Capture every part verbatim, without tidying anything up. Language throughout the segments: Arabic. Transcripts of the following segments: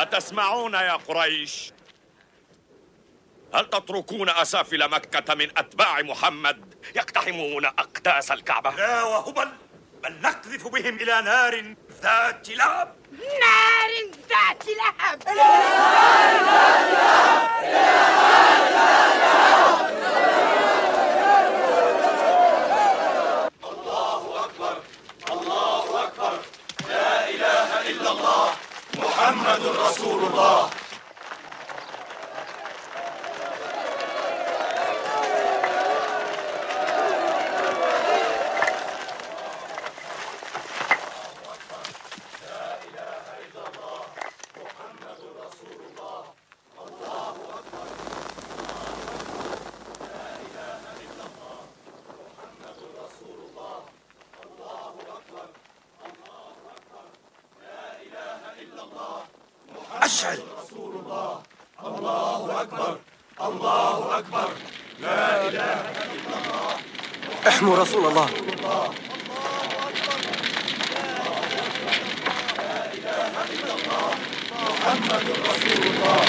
أتسمعون يا قريش؟ هل تتركون أسافل مكة من أتباع محمد يقتحمون أقداس الكعبة؟ لا وهبل، بل نقذف بهم إلى نار ذات لهب. نار ذات لهب. الله أكبر، الله أكبر، لا إله إلا الله، محمد رسول الله. أشهد رسول الله. الله أكبر، الله أكبر، لا إله إلا الله. احموا رسول الله. محمد رسول الله.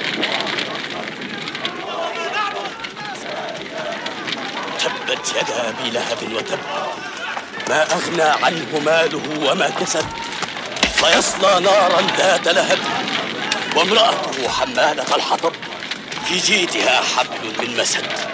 تبت يدا أبي لهب وتب، ما أغنى عنه ماله وما كسب، سيصلى نارا ذات لهب، وامرأته حمالة الحطب، في جيدها حبل من مسد.